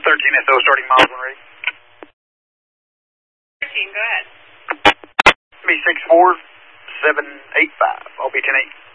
13SO starting miles when ready. 13, go ahead. B64785. I'll be 10-8.